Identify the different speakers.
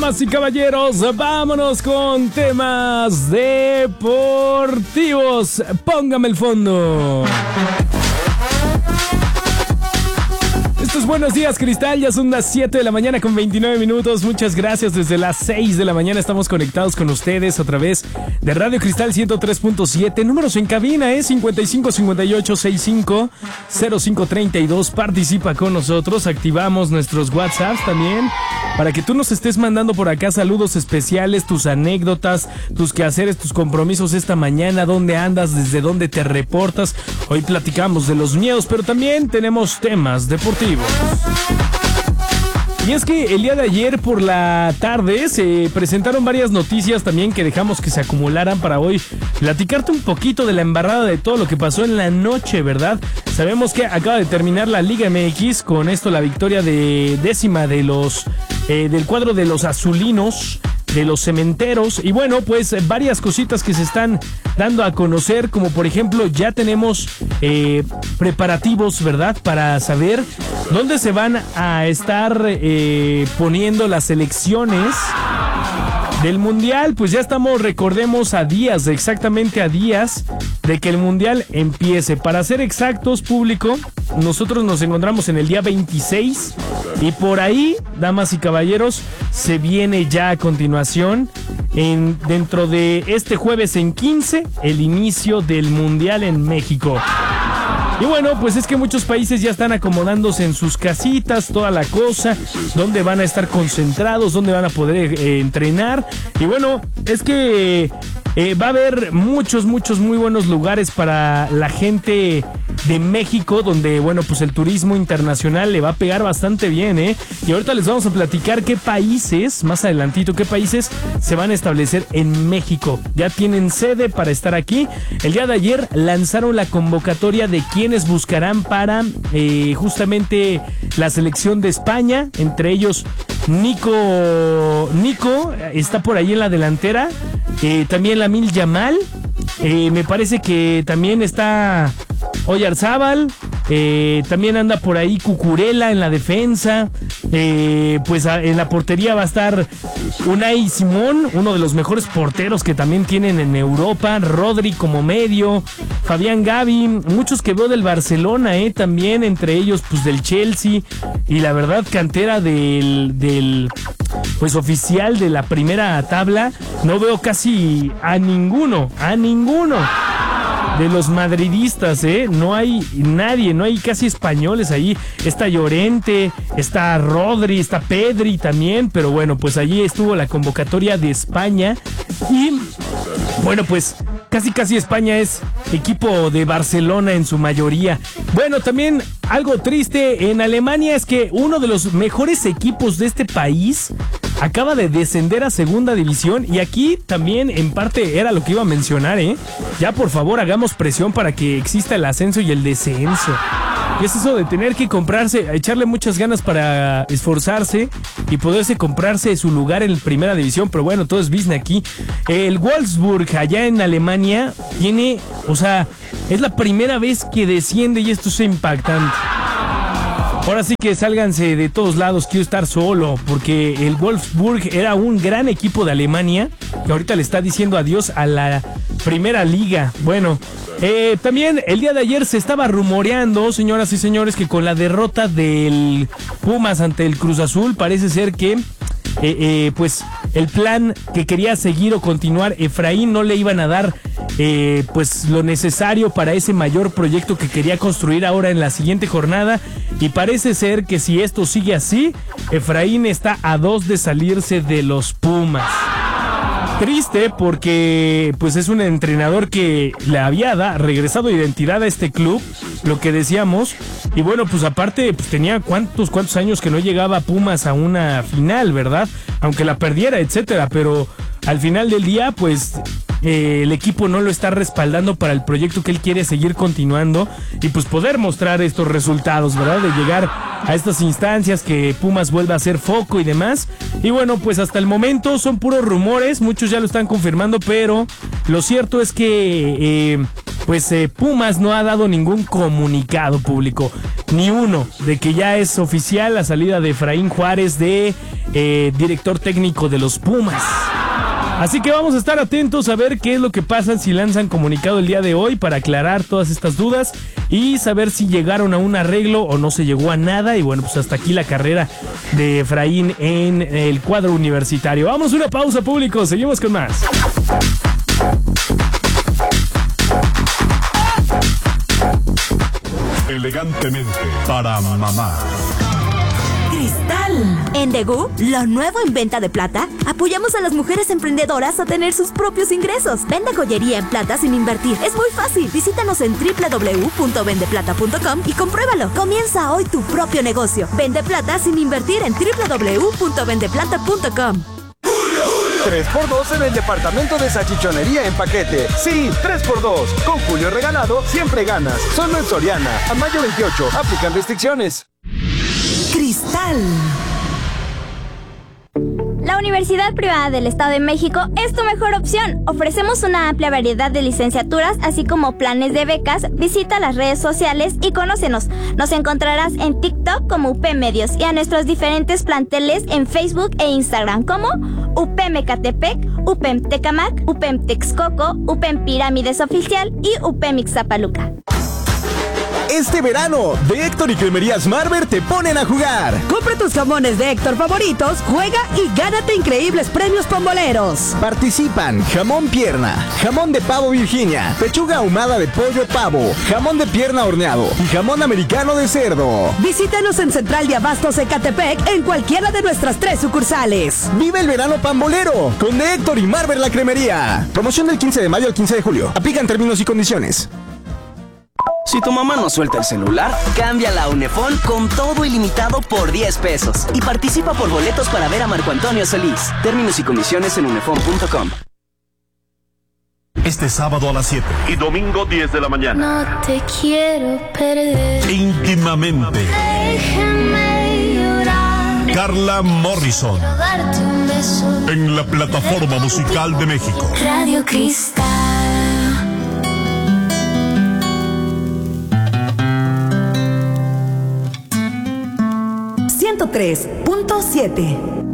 Speaker 1: Damas y caballeros, vámonos con temas deportivos. Póngame el fondo. Buenos días, Cristal, ya son las 7 de la mañana con 29 minutos. Muchas gracias, desde las 6 de la mañana estamos conectados con ustedes a través de Radio Cristal 103.7. Números en cabina, 5558650532. Participa con nosotros, activamos nuestros WhatsApps también para que tú nos estés mandando por acá saludos especiales, tus anécdotas, tus quehaceres, tus compromisos esta mañana, dónde andas, desde dónde te reportas. Hoy platicamos de los miedos, pero también tenemos temas deportivos. Y es que el día de ayer por la tarde se presentaron varias noticias también que dejamos que se acumularan para hoy platicarte un poquito de la embarrada de todo lo que pasó en la noche, ¿verdad? Sabemos que acaba de terminar la Liga MX, con esto la victoria de décima de los del cuadro de los azulinos, de los cementeros, y bueno, pues varias cositas que se están dando a conocer, como por ejemplo ya tenemos preparativos, ¿verdad?, para saber dónde se van a estar poniendo las selecciones del Mundial. Pues ya estamos, recordemos, exactamente a días de que el Mundial empiece. Para ser exactos, público, nosotros nos encontramos en el día 26 y por ahí, damas y caballeros, se viene ya a continuación, dentro de este jueves en 15, el inicio del Mundial en México. Y bueno, pues es que muchos países ya están acomodándose en sus casitas, toda la cosa, dónde van a estar concentrados, dónde van a poder entrenar. Y bueno, es que va a haber muchos muy buenos lugares para la gente de México, donde, bueno, pues el turismo internacional le va a pegar bastante bien, Y ahorita les vamos a platicar qué países, más adelantito, qué países se van a establecer en México. Ya tienen sede para estar aquí. El día de ayer lanzaron la convocatoria de quienes buscarán para justamente la selección de España, entre ellos Nico está por ahí en la delantera, también Lamine Yamal, me parece que también está Oyarzábal, también anda por ahí Cucurella en la defensa, pues en la portería va a estar Unai Simón, uno de los mejores porteros que también tienen en Europa, Rodri como medio, Fabián Gavi, muchos que veo del Barcelona, también, entre ellos pues del Chelsea, y la verdad cantera del pues oficial de la primera tabla, no veo casi a ninguno de los madridistas, no hay nadie, no hay casi españoles ahí. Está Llorente, está Rodri, está Pedri también, pero bueno, pues allí estuvo la convocatoria de España y bueno, pues casi España es equipo de Barcelona en su mayoría. Bueno, también algo triste en Alemania es que uno de los mejores equipos de este país acaba de descender a segunda división, y aquí también en parte era lo que iba a mencionar, ya por favor hagamos presión para que exista el ascenso y el descenso. Y es eso de tener que echarle muchas ganas para esforzarse y poderse comprarse su lugar en primera división, pero bueno, todo es business aquí. El Wolfsburg allá en Alemania es la primera vez que desciende y esto es impactante. Ahora sí que sálganse de todos lados, quiero estar solo, porque el Wolfsburg era un gran equipo de Alemania que ahorita le está diciendo adiós a la primera liga. Bueno, también el día de ayer se estaba rumoreando, señoras y señores, que con la derrota del Pumas ante el Cruz Azul parece ser que pues el plan que quería seguir o continuar Efraín no le iban a dar pues lo necesario para ese mayor proyecto que quería construir ahora en la siguiente jornada, y parece ser que si esto sigue así, Efraín está a 2 de salirse de los Pumas. Triste porque pues es un entrenador que le había regresado identidad a este club, lo que decíamos, y bueno, pues aparte pues tenía cuántos años que no llegaba Pumas a una final, ¿verdad? Aunque la perdiera, etcétera, pero al final del día pues el equipo no lo está respaldando para el proyecto que él quiere seguir continuando y pues poder mostrar estos resultados, ¿verdad? De llegar a estas instancias, que Pumas vuelva a ser foco y demás. Y bueno, pues hasta el momento son puros rumores, muchos ya lo están confirmando, pero lo cierto es que Pumas no ha dado ningún comunicado público, ni uno, de que ya es oficial la salida de Efraín Juárez de director técnico de los Pumas. Así que vamos a estar atentos a ver qué es lo que pasa si lanzan comunicado el día de hoy para aclarar todas estas dudas y saber si llegaron a un arreglo o no se llegó a nada. Y bueno, pues hasta aquí la carrera de Efraín en el cuadro universitario. Vamos a una pausa, público, seguimos con más.
Speaker 2: Elegantemente para mamá.
Speaker 3: Cristal. En Degu, lo nuevo en venta de plata, apoyamos a las mujeres emprendedoras a tener sus propios ingresos. Vende joyería en plata sin invertir. Es muy fácil. Visítanos en www.vendeplata.com y compruébalo. Comienza hoy tu propio negocio. Vende plata sin invertir en www.vendeplata.com.
Speaker 4: 3x2 en el departamento de salchichonería en paquete. Sí, 3x2. Con Julio regalado, siempre ganas. Solo en Soriana. A mayo 28. Aplican restricciones.
Speaker 3: Cristal.
Speaker 5: La Universidad Privada del Estado de México es tu mejor opción. Ofrecemos una amplia variedad de licenciaturas, así como planes de becas. Visita las redes sociales y conócenos. Nos encontrarás en TikTok como UP Medios y a nuestros diferentes planteles en Facebook e Instagram como UPM Ecatepec, UPM Tecamac, UPM Texcoco, UPM Pirámides Oficial y UPM Ixtapaluca.
Speaker 6: Este verano, de Héctor y Cremerías Marber te ponen a jugar.
Speaker 7: Compra tus jamones de Héctor favoritos, juega y gánate increíbles premios pamboleros.
Speaker 6: Participan jamón pierna, jamón de pavo Virginia, pechuga ahumada de pollo pavo, jamón de pierna horneado y jamón americano de cerdo.
Speaker 7: Visítanos en Central de Abastos Ecatepec en cualquiera de nuestras 3 sucursales.
Speaker 6: Vive el verano pambolero con de Héctor y Marber la Cremería. Promoción del 15 de mayo al 15 de julio. Aplican términos y condiciones.
Speaker 8: Si tu mamá no suelta el celular, cámbiala a Unefón con todo ilimitado por 10 pesos. Y participa por boletos para ver a Marco Antonio Solís. Términos y condiciones en unefón.com.
Speaker 2: Este sábado a las 7 y domingo 10 de la mañana.
Speaker 9: No te quiero perder.
Speaker 2: Íntimamente.
Speaker 9: Déjame llorar.
Speaker 2: Carla Morrison.
Speaker 9: Quiero darte un beso.
Speaker 2: En la plataforma musical de México.
Speaker 9: Radio Cristal.
Speaker 7: 103.7